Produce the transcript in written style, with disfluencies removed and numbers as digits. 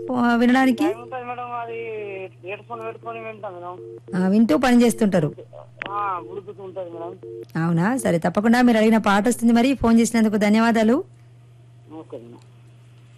వినడానికి? టైం ఉంటుంది మేడం, అది హెడ్ ఫోన్ పెట్టుకొని వింటాం మేడం. వింటూ పని చేస్తుంటారు. బ్లూటూత్ ఉంటుంది మేడం. అవునా, సరే తప్పకుండా మీరు అడిగిన పాట వస్తుంది. మరి ఫోన్ చేసినందుకు ధన్యవాదాలు. Okay madam.